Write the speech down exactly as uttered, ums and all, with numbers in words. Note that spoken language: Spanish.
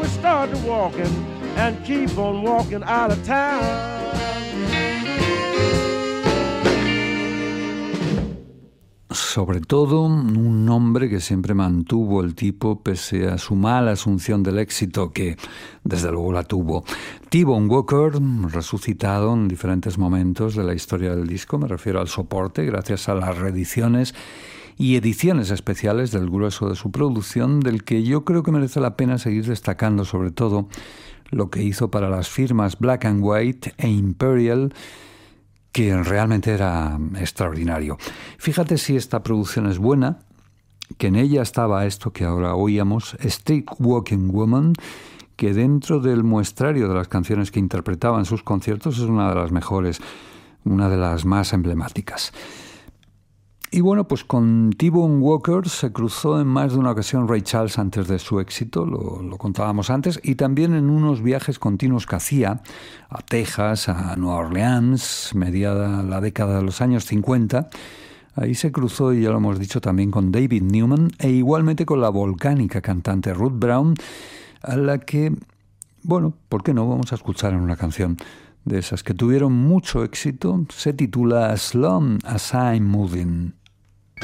we started walking and keep on walking out of town. Sobre todo, un nombre que siempre mantuvo el tipo pese a su mala asunción del éxito, que desde luego la tuvo. T-Bone Walker, resucitado en diferentes momentos de la historia del disco, me refiero al soporte, gracias a las reediciones y ediciones especiales del grueso de su producción, del que yo creo que merece la pena seguir destacando, sobre todo lo que hizo para las firmas Black and White e Imperial, que realmente era extraordinario. Fíjate si esta producción es buena, que en ella estaba esto que ahora oíamos, Street Walking Woman, que dentro del muestrario de las canciones que interpretaba en sus conciertos es una de las mejores, una de las más emblemáticas. Y bueno, pues con T-Bone Walker se cruzó en más de una ocasión Ray Charles antes de su éxito, lo, lo contábamos antes, y también en unos viajes continuos que hacía a Texas, a Nueva Orleans, mediada la década de los años cincuenta. Ahí se cruzó, y ya lo hemos dicho, también con David Newman e igualmente con la volcánica cantante Ruth Brown, a la que, bueno, ¿por qué no? Vamos a escuchar en una canción de esas que tuvieron mucho éxito. Se titula As Long As I'm Moving.